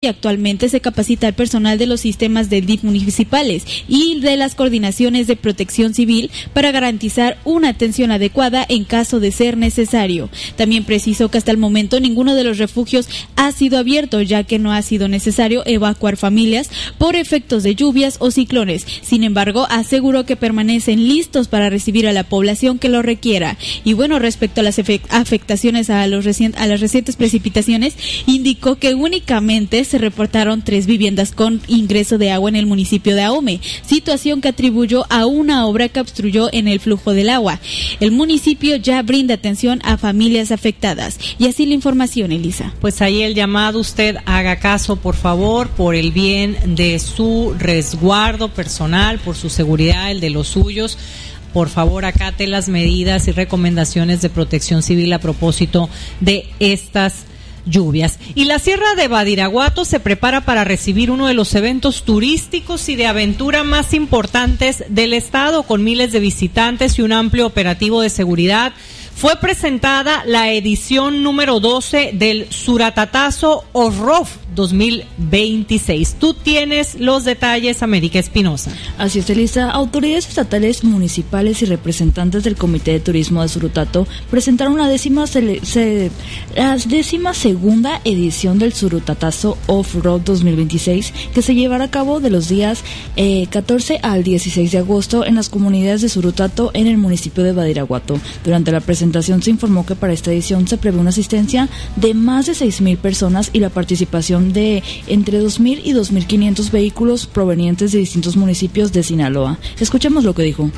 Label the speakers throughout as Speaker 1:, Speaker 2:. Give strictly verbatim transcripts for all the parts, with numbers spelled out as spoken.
Speaker 1: Y actualmente se capacita al personal de los sistemas de D I F municipales y de las coordinaciones de protección civil para garantizar una atención adecuada en caso de ser necesario. También precisó que hasta el momento ninguno de los refugios ha sido abierto, ya que no ha sido necesario evacuar familias por efectos de lluvias o ciclones. Sin embargo, aseguró que permanecen listos para recibir a la población que lo requiera. Y bueno, respecto a las afectaciones a, los recien- a las recientes precipitaciones, indicó que únicamente se reportaron tres viviendas con ingreso de agua en el municipio de Ahome, situación que atribuyó a una obra que obstruyó en el flujo del agua. El municipio ya brinda atención a familias afectadas. Y así la información, Elisa.
Speaker 2: Pues ahí el llamado, usted haga caso, por favor, por el bien de su resguardo personal, por su seguridad, el de los suyos. Por favor, acate las medidas y recomendaciones de protección civil a propósito de estas lluvias. Y la Sierra de Badiraguato se prepara para recibir uno de los eventos turísticos y de aventura más importantes del estado, con miles de visitantes y un amplio operativo de seguridad. Fue presentada la edición número doce del Suratatazo Orrof dos mil veintiséis. Tú tienes los detalles, América Espinosa.
Speaker 3: Así es, Elisa. Autoridades estatales, municipales y representantes del Comité de Turismo de Surutato presentaron la décima, cele- se- la décima segunda edición del Surutatazo Off-Road dos mil veintiséis, que se llevará a cabo de los días eh, catorce al dieciséis de agosto en las comunidades de Surutato en el municipio de Badiraguato. Durante la presentación se informó que para esta edición se prevé una asistencia de más de seis mil personas y la participación de entre dos mil y dos mil quinientos vehículos provenientes de distintos municipios de Sinaloa. Escuchemos lo que dijo.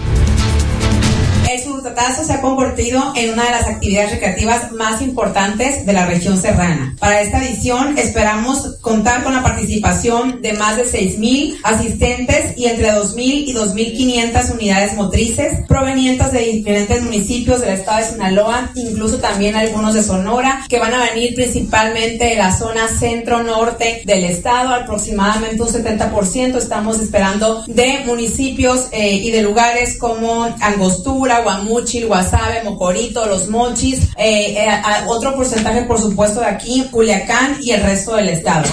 Speaker 4: El Surutatazo se ha convertido en una de las actividades recreativas más importantes de la región serrana. Para esta edición esperamos contar con la participación de más de seis mil asistentes y entre dos mil y dos mil quinientas unidades motrices provenientes de diferentes municipios del estado de Sinaloa, incluso también algunos de Sonora, que van a venir principalmente de la zona centro-norte del estado, aproximadamente un setenta por ciento. Estamos esperando de municipios eh, y de lugares como Angostura, Guamúchil, Guasave, Mocorito, Los Mochis, eh, eh, otro porcentaje por supuesto de aquí, Culiacán y el resto del estado.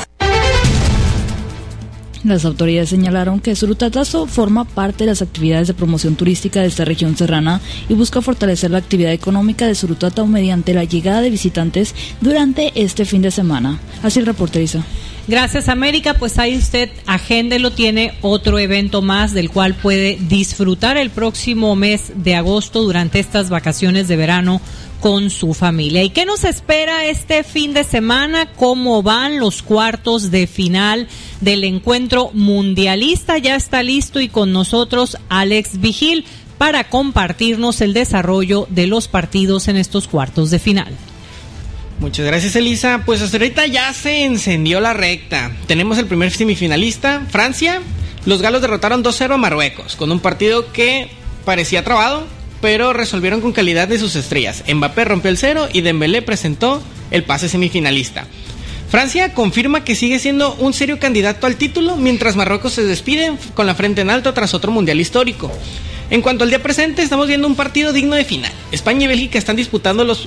Speaker 3: Las autoridades señalaron que Surutatazo forma parte de las actividades de promoción turística de esta región serrana y busca fortalecer la actividad económica de Surutato mediante la llegada de visitantes durante este fin de semana. Así el reporte, Isa.
Speaker 2: Gracias, América. Pues ahí usted, agéndelo, tiene otro evento más del cual puede disfrutar el próximo mes de agosto durante estas vacaciones de verano con su familia. ¿Y qué nos espera este fin de semana? ¿Cómo van los cuartos de final del encuentro mundialista? Ya está listo y con nosotros Alex Vigil para compartirnos el desarrollo de los partidos en estos cuartos de final.
Speaker 5: Muchas gracias, Elisa. Pues hasta ahorita ya se encendió la recta. Tenemos el primer semifinalista, Francia. Los galos derrotaron dos cero a Marruecos, con un partido que parecía trabado, pero resolvieron con calidad de sus estrellas. Mbappé rompió el cero y Dembélé presentó el pase semifinalista. Francia confirma que sigue siendo un serio candidato al título, mientras Marruecos se despide con la frente en alto tras otro mundial histórico. En cuanto al día presente, estamos viendo un partido digno de final. España y Bélgica están disputando los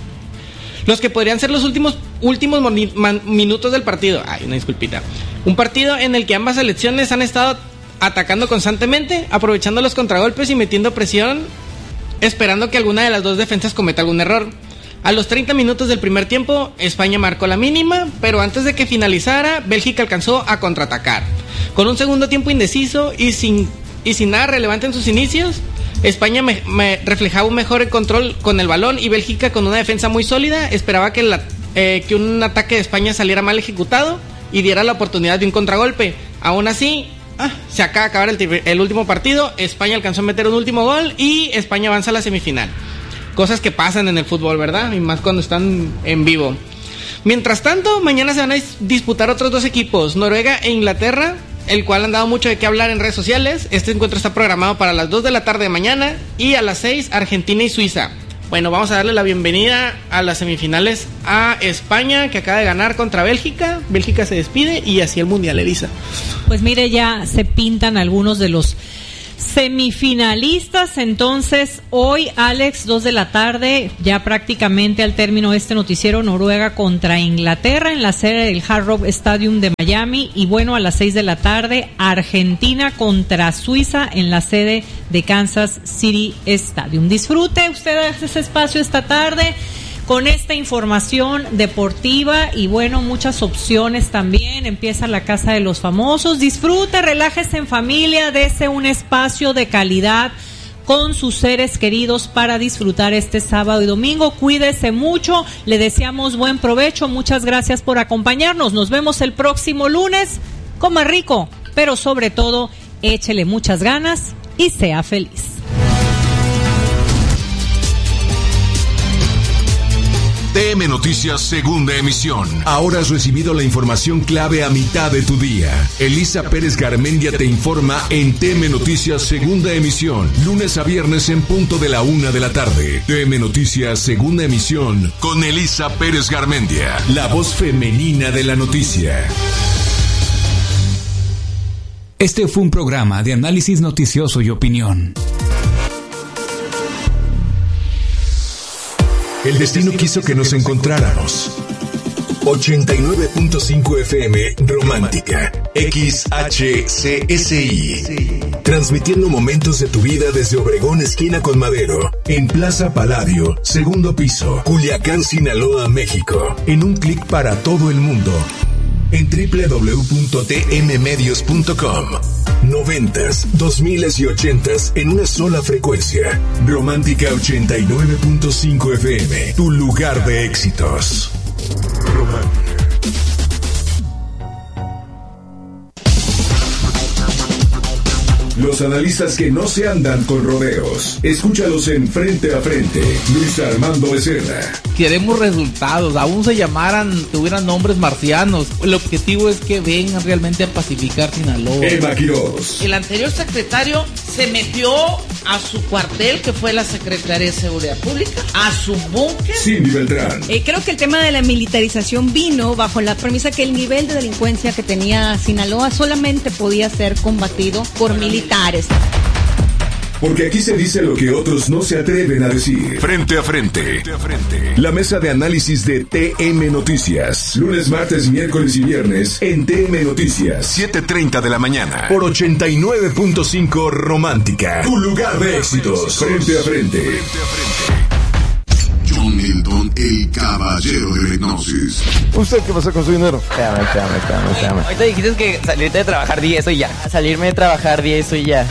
Speaker 5: los que podrían ser los últimos últimos moni- man- minutos del partido. Ay, una disculpita. Un partido en el que ambas selecciones han estado atacando constantemente, aprovechando los contragolpes y metiendo presión, esperando que alguna de las dos defensas cometa algún error. A los treinta minutos del primer tiempo, España marcó la mínima, pero antes de que finalizara, Bélgica alcanzó a contraatacar. Con un segundo tiempo indeciso y sin, y sin nada relevante en sus inicios, España me, me reflejaba un mejor control con el balón y Bélgica, con una defensa muy sólida, esperaba que, la, eh, que un ataque de España saliera mal ejecutado y diera la oportunidad de un contragolpe. Aún así, ah, se acaba de acabar el, el último partido, España alcanzó a meter un último gol y España avanza a la semifinal. Cosas que pasan en el fútbol, ¿verdad? Y más cuando están en vivo. Mientras tanto, mañana se van a disputar otros dos equipos, Noruega e Inglaterra, el cual han dado mucho de qué hablar en redes sociales. Este encuentro está programado para las dos de la tarde de mañana y a las seis Argentina y Suiza. Bueno, vamos a darle la bienvenida a las semifinales a España, que acaba de ganar contra Bélgica. Bélgica se despide y así el Mundial, Elisa.
Speaker 2: Pues mire, ya se pintan algunos de los Semifinalistas, entonces, hoy, Alex, dos de la tarde, ya prácticamente al término de este noticiero, Noruega contra Inglaterra en la sede del Hard Rock Stadium de Miami, y bueno, a las seis de la tarde, Argentina contra Suiza en la sede de Kansas City Stadium. Disfrute usted ese espacio esta tarde con esta información deportiva y bueno, muchas opciones también. Empieza la Casa de los Famosos. Disfrute, relájese en familia, dése un espacio de calidad con sus seres queridos para disfrutar este sábado y domingo. Cuídese mucho, le deseamos buen provecho. Muchas gracias por acompañarnos. Nos vemos el próximo lunes. Coma rico, pero sobre todo, échele muchas ganas y sea feliz.
Speaker 6: T M Noticias Segunda Emisión. Ahora has recibido la información clave a mitad de tu día. Elisa Pérez Garmendia te informa en T M Noticias Segunda Emisión. Lunes a viernes en punto de la una de la tarde. T M Noticias Segunda Emisión con Elisa Pérez Garmendia, la voz femenina de la noticia.
Speaker 7: Este fue un programa de análisis noticioso y opinión.
Speaker 6: El destino quiso que nos encontráramos. ochenta y nueve punto cinco F M Romántica X H C S I, transmitiendo momentos de tu vida desde Obregón esquina con Madero, en Plaza Palladio, segundo piso, Culiacán, Sinaloa, México, en un clic para todo el mundo, en doble u doble u doble u punto t m medios punto com. Noventas, dos miles y ochentas en una sola frecuencia. Romántica ochenta y nueve punto cinco F M, tu lugar de éxitos. Romántica. Los analistas que no se andan con rodeos. Escúchalos en Frente a Frente. Luis Armando Becerra.
Speaker 8: Queremos resultados, aún se llamaran, tuvieran nombres marcianos. El objetivo es que vengan realmente a pacificar Sinaloa.
Speaker 6: Emma Quiroz.
Speaker 9: El anterior secretario se metió a su cuartel, que fue la Secretaría de Seguridad Pública, a su búnker.
Speaker 6: Cindy Beltrán.
Speaker 10: Eh, creo que el tema de la militarización vino bajo la premisa que el nivel de delincuencia que tenía Sinaloa solamente podía ser combatido por militares.
Speaker 6: Porque aquí se dice lo que otros no se atreven a decir. Frente a frente. Frente a frente. La mesa de análisis de T M Noticias. Lunes, martes, miércoles y viernes en T M Noticias. siete treinta de la mañana. Por ochenta y nueve punto cinco Romántica. Tu lugar de éxitos. Frente a frente. Frente a frente.
Speaker 11: John Milton, el caballero de la hipnosis.
Speaker 12: ¿Usted qué va a hacer con su dinero?
Speaker 13: Espérame, espérame, espérame, espérame. Ahorita dijiste que salirte de trabajar diez y ya. Salirme de trabajar diez y ya.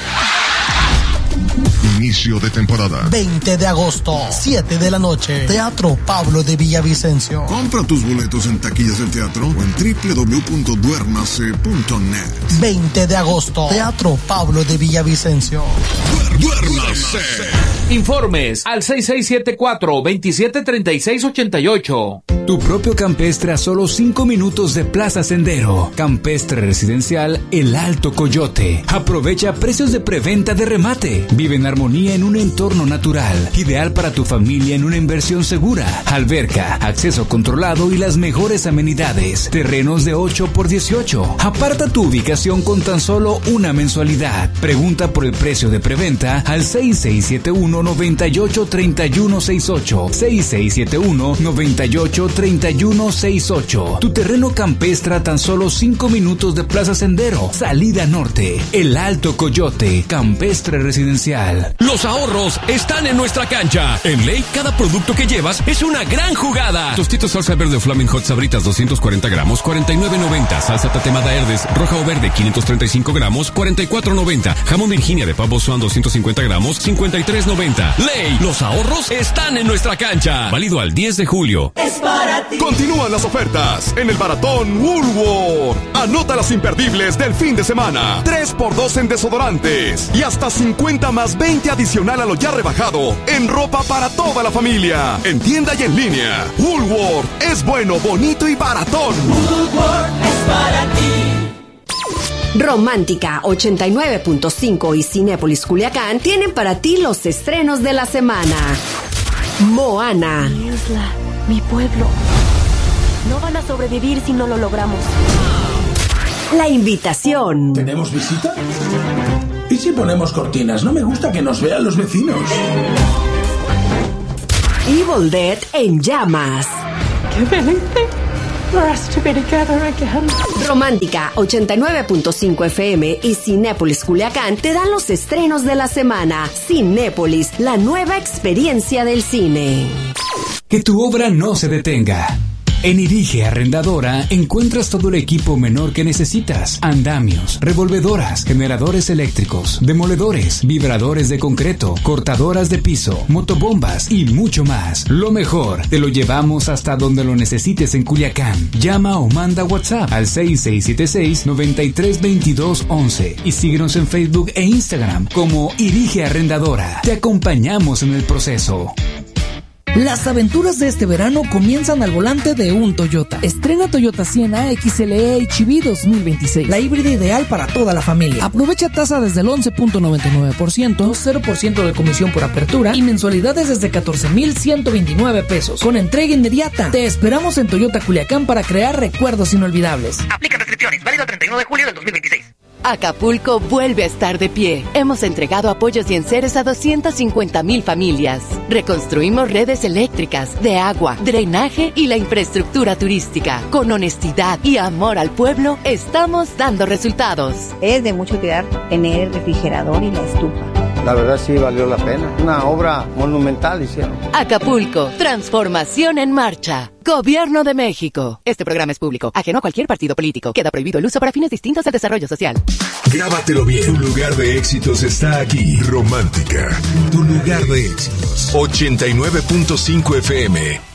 Speaker 11: Inicio de temporada.
Speaker 14: veinte de agosto, siete de la noche. Teatro Pablo de Villavicencio.
Speaker 11: Compra tus boletos en taquillas del teatro o en doble u doble u doble u punto duérmase punto net.
Speaker 14: veinte de agosto, Teatro Pablo de Villavicencio.
Speaker 11: ¡Duérmase!
Speaker 15: Informes al seis seis siete cuatro, dos siete tres seis ocho ocho.
Speaker 7: Tu propio campestre a solo cinco minutos de Plaza Sendero. Campestre residencial El Alto Coyote. Aprovecha precios de preventa de remate. Vive en armonía en un entorno natural. Ideal para tu familia en una inversión segura. Alberca, acceso controlado y las mejores amenidades. Terrenos de ocho por dieciocho. Aparta tu ubicación con tan solo una mensualidad. Pregunta por el precio de preventa al seis seis siete uno, nueve ocho, tres uno seis ocho. seis seis siete uno, nueve ocho, tres uno seis ocho. Tu terreno campestre a tan solo cinco minutos de Plaza Sendero. Salida Norte. El Alto Coyote. Campestre residencial.
Speaker 16: Los ahorros están en nuestra cancha. En Ley, cada producto que llevas es una gran jugada. Tostitos salsa verde Flaming Hot Sabritas doscientos cuarenta gramos, cuarenta y nueve noventa. Salsa tatemada Herdes roja o verde quinientos treinta y cinco gramos, cuarenta y cuatro noventa. Jamón Virginia de pavo Swan doscientos cincuenta gramos, cincuenta y tres noventa. Ley, los ahorros están en nuestra cancha. Válido al diez de julio.
Speaker 17: Es para ti.
Speaker 18: Continúan las ofertas en el Baratón Woolworth. Anota las imperdibles del fin de semana. tres por dos en desodorantes y hasta cincuenta más veinte adicional a lo ya rebajado en ropa para toda la familia. En tienda y en línea. Woolworth es bueno, bonito y baratón.
Speaker 17: Woolworth es para ti.
Speaker 19: Romántica ochenta y nueve punto cinco y Cinépolis Culiacán tienen para ti los estrenos de la semana. Moana.
Speaker 20: Mi isla, mi pueblo. No van a sobrevivir si no lo logramos.
Speaker 19: La invitación.
Speaker 12: ¿Tenemos visita? ¿Y si ponemos cortinas? No me gusta que nos vean los vecinos.
Speaker 19: Evil Dead en llamas.
Speaker 20: ¡Qué feliz! For us to be together again.
Speaker 19: Romántica ochenta y nueve punto cinco F M y Cinépolis Culiacán te dan los estrenos de la semana. Cinépolis, la nueva experiencia del cine.
Speaker 7: Que tu obra no se detenga. En Irige Arrendadora encuentras todo el equipo menor que necesitas. Andamios, revolvedoras, generadores eléctricos, demoledores, vibradores de concreto, cortadoras de piso, motobombas y mucho más. Lo mejor, te lo llevamos hasta donde lo necesites en Culiacán. Llama o manda WhatsApp al seis seis siete seis, nueve tres dos dos, once y síguenos en Facebook e Instagram como Irige Arrendadora. Te acompañamos en el proceso.
Speaker 21: Las aventuras de este verano comienzan al volante de un Toyota. Estrena Toyota Sienna X L E H V dos mil veintiséis, la híbrida ideal para toda la familia. Aprovecha tasa desde el once punto noventa y nueve por ciento, cero por ciento de comisión por apertura y mensualidades desde catorce mil ciento veintinueve pesos. Con entrega inmediata. Te esperamos en Toyota Culiacán para crear recuerdos inolvidables.
Speaker 22: Aplica restricciones. Válido el treinta y uno de julio del dos mil veintiséis.
Speaker 23: Acapulco vuelve a estar de pie. Hemos entregado apoyos y enseres a doscientas cincuenta mil familias. Reconstruimos redes eléctricas, de agua, drenaje y la infraestructura turística. Con honestidad y amor al pueblo, estamos dando resultados.
Speaker 24: Es de mucho cuidar tener el refrigerador y la estufa.
Speaker 25: La verdad sí valió la pena. Una obra monumental hicieron.
Speaker 23: Acapulco, transformación en marcha. Gobierno de México. Este programa es público, ajeno a cualquier partido político. Queda prohibido el uso para fines distintos del desarrollo social.
Speaker 6: Grábatelo bien. Tu lugar de éxitos está aquí. Romántica. Tu lugar de éxitos. ochenta y nueve punto cinco F M.